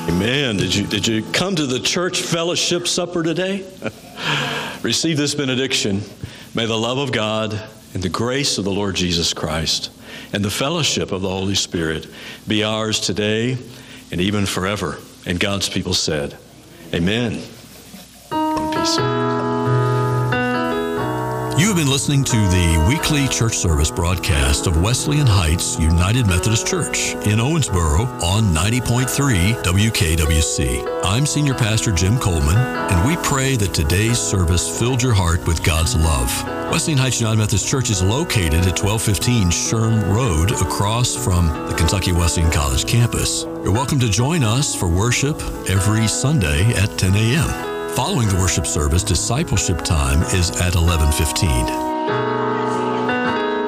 Amen. Did you come to the church fellowship supper today? Receive this benediction. May the love of God and the grace of the Lord Jesus Christ and the fellowship of the Holy Spirit be ours today and even forever. And God's people said, Amen. Peace. You have been listening to the weekly church service broadcast of Wesleyan Heights United Methodist Church in Owensboro on 90.3 WKWC. I'm Senior Pastor Jim Coleman, and we pray that today's service filled your heart with God's love. Wesleyan Heights United Methodist Church is located at 1215 Sherm Road across from the Kentucky Wesleyan College campus. You're welcome to join us for worship every Sunday at 10 a.m. Following the worship service, discipleship time is at 11:15.